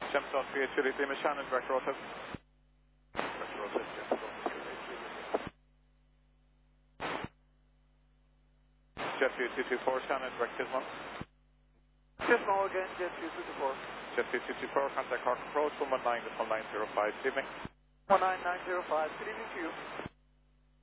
Gemstone 38 Juliet Lima, Shannon, direct rotate. Direct rotate, Gemstone 38 Juliet. Jet 224, Shannon, direct Gizmo. Gizmo again, Jet 224. Jet 224, contact Cork approach 119 to 1905, good evening. 19905, good evening to you.